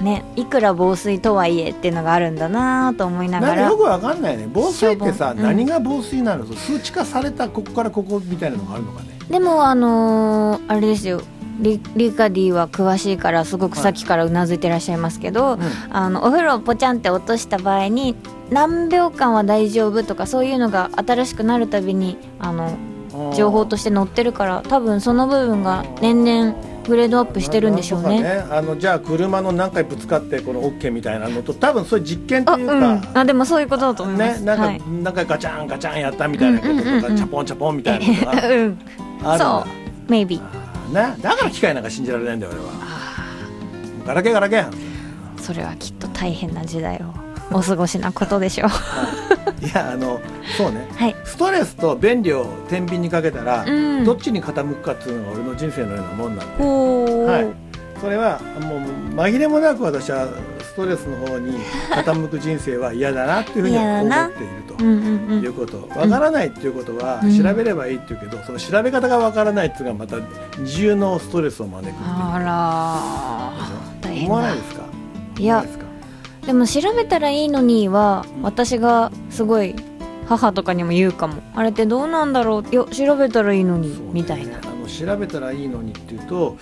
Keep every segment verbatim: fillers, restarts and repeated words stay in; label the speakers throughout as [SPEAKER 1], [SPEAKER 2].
[SPEAKER 1] ね、いくら防水とはいえっていうのがあるんだなと思いながら、
[SPEAKER 2] なんかよくわかんないね。防水ってさ、
[SPEAKER 1] 消防、うん、
[SPEAKER 2] 何が防水なの？数値化されたここからここみたいなのがあるのかね。
[SPEAKER 1] でもあのー、あれですよ、リ, リカディは詳しいからすごくさっきからうなずいてらっしゃいますけど、はい、あのお風呂をポチャンって落とした場合に何秒間は大丈夫とかそういうのが新しくなるたびにあの情報として載ってるから、多分その部分が年々グレードアップしてるんでしょうね。
[SPEAKER 2] ね、あのじゃあ車の何回ぶつかってこの OK みたいなのと多分そういう実験というか、
[SPEAKER 1] あ、うん、あでもそういうことだと思います、
[SPEAKER 2] ね、なんか、
[SPEAKER 1] はい、
[SPEAKER 2] なんかガチャンガチャンやったみたいなこととか、うんうんうん、チャポンチャポンみたいなのがあるんだ、うん、そう
[SPEAKER 1] maybe
[SPEAKER 2] ね、だから機械なんか信じられないんだよ俺は。ガラケーガラケー。
[SPEAKER 1] それはきっと大変な時代をお過ごしなことでしょう。
[SPEAKER 2] いやあのそうね、はい、ストレスと便利を天秤にかけたら、うん、どっちに傾くかっていうのが俺の人生のようなもんなんで、はい、それはもう紛れもなく私はストレスの方に傾く人生は嫌だなっていうふうに思っているということ。わからないっていうことは調べればいいっていうけど、その調べ方がわからないっていうのがまた二重のストレスを招くっていう。
[SPEAKER 1] あら大変だ。
[SPEAKER 2] 思わないですか？
[SPEAKER 1] いやでも調べたらいいのには、うん、私がすごい母とかにも言うかも。あれってどうなんだろう、いや調べたらいいのに、ね、みたいな。
[SPEAKER 2] あの調べたらいいのにっていうと、はい、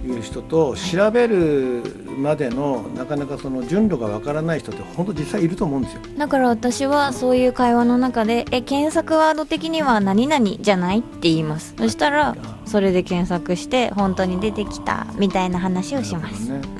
[SPEAKER 2] いう人と調べるまでのなかなかその順路がわからない人って本当実際いると思うんですよ。
[SPEAKER 1] だから私はそういう会話の中でえ検索ワード的には何々じゃないって言います。そしたらそれで検索して本当に出てきたみたいな話をします、ね、うん、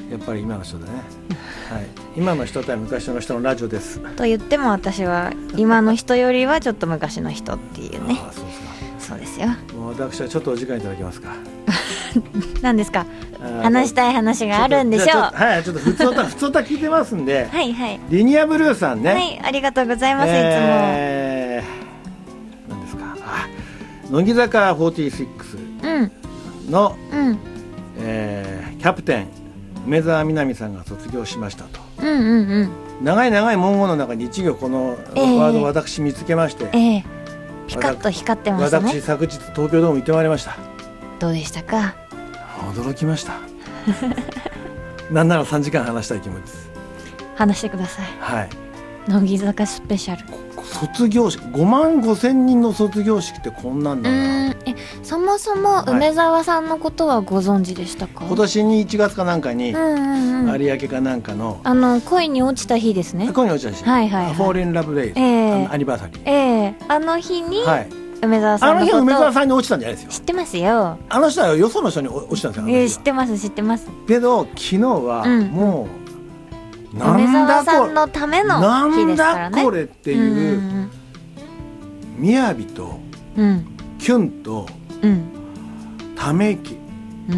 [SPEAKER 2] やっぱり今の人だね。はい、今の人とは昔の人のラジオです
[SPEAKER 1] と言っても私は今の人よりはちょっと昔の人っていうね。
[SPEAKER 2] ああそうですか。
[SPEAKER 1] そうですよ。
[SPEAKER 2] もう私はちょっとお時間いただけますか。
[SPEAKER 1] 何ですか？話したい話があるんでしょう。
[SPEAKER 2] はい、ちょっと普通歌普通歌聞いてますんで
[SPEAKER 1] はい、はい、
[SPEAKER 2] リニアブルーさんね、
[SPEAKER 1] はい、ありがとうございます、え
[SPEAKER 2] ー、いつも何ですか、あ乃木坂フォーティーシックスの、うんうん、えー、キャプテン梅澤美波さんが卒業しましたと、うんうんうん、長い長い文言の中に一行このワードを私見つけまして、えーえー、
[SPEAKER 1] ピカッと光ってましたね。
[SPEAKER 2] 私昨日東京ドーム行ってまいりました。
[SPEAKER 1] どうでしたか？
[SPEAKER 2] 驚きましたなんならさんじかん話したい気持ちです。
[SPEAKER 1] 話してください。
[SPEAKER 2] はい、
[SPEAKER 1] 乃木坂スペシャル
[SPEAKER 2] 卒業式ごまんごせんにんの卒業式ってこんなんだな。
[SPEAKER 1] うんえそもそも梅澤さんのことはご存知でしたか？
[SPEAKER 2] はい、今年にいちがつかなんかに有明かなんかの、
[SPEAKER 1] あの恋に落ちた日ですね。
[SPEAKER 2] 恋に落ちた日、
[SPEAKER 1] はいはいはい、
[SPEAKER 2] フォーリンラブデイズ、
[SPEAKER 1] え
[SPEAKER 2] ー、アニバーサリー、
[SPEAKER 1] えー、あの日に、はい、梅澤さんのこと
[SPEAKER 2] あの日は梅澤さんに落ちたんじゃないですよ。
[SPEAKER 1] 知ってますよ。
[SPEAKER 2] あの人はよその人に落ちたんですよ。
[SPEAKER 1] えー、知ってます知ってます。
[SPEAKER 2] けど昨日はもう、うん、なんだ
[SPEAKER 1] 梅澤さんのための日ですからね。
[SPEAKER 2] なんだこれっていう、うん、みやびと、うん、キュンと、うん、ため息、うん、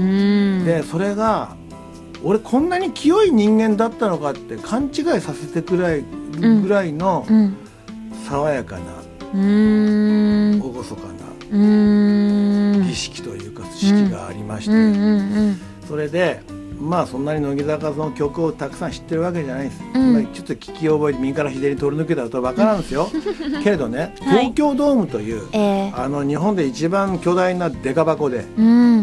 [SPEAKER 2] でそれが俺こんなに清い人間だったのかって勘違いさせてくらいぐらいの、うん、爽やかな、うん、厳かな、うん、儀式というか式がありまして、うんうんうんうん、それでまあそんなに乃木坂の曲をたくさん知ってるわけじゃないです、うんまあ、ちょっと聞き覚えて右から左に通り抜けたら分からんですよけれどね、東京ドームという、はい、あの日本で一番巨大なデカ箱で、うん、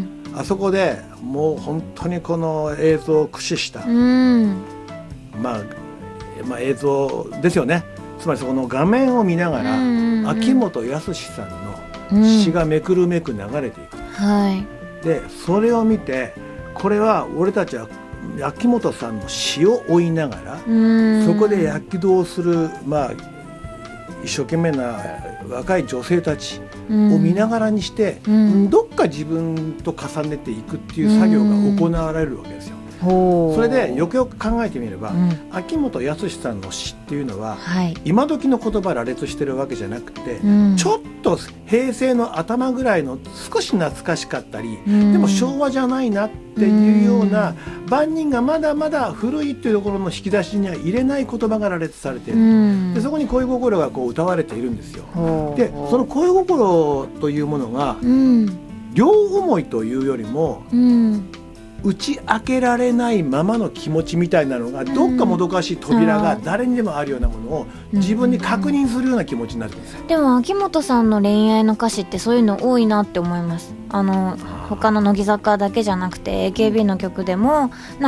[SPEAKER 2] あそこでもう本当にこの映像を駆使した、うんまあ、まあ映像ですよね。つまりそこの画面を見ながら、うんうんうん、秋元康さんの詩がめくるめく流れていく、うんはい、でそれを見てこれは俺たちは秋元さんの詩を追いながらそこで躍動する、まあ、一生懸命な若い女性たちを見ながらにして、うん、どっか自分と重ねていくっていう作業が行われるわけですよ。それでよくよく考えてみれば、うん、秋元康さんの詩っていうのは、はい、今時の言葉羅列してるわけじゃなくて、うん、ちょっと平成の頭ぐらいの少し懐かしかったり、うん、でも昭和じゃないなっていうような、うん、万人がまだまだ古いっていうところの引き出しには入れない言葉が羅列されている、うん、でそこに恋心がこう歌われているんですよ。でその恋心というものが、うん、両思いというよりも、うん打ち開けられないままの気持ちみたいなのがどっかもどかしい扉が誰にでもあるようなものを自分に確認するような気持ちになるんですよ。
[SPEAKER 1] でも秋元さんの恋愛の歌詞ってそういうの多いなって思います。あの他の乃木坂だけじゃなくて エーケービー の曲でもなん